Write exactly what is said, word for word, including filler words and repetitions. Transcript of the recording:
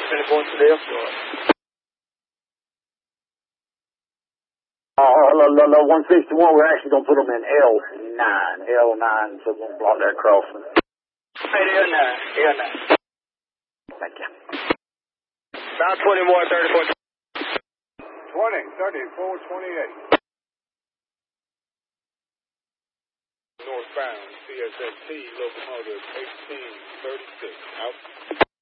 twenty-four to the airport. Uh, one sixty-one, we're actually going to put them in L nine. L nine, so we're going to block that crossing. Hey, L nine. L nine. Thank you. About twenty-one, thirty-four. twenty, thirty-four, twenty-eight. Northbound, C S S T, locomotive eighteen thirty-six, out.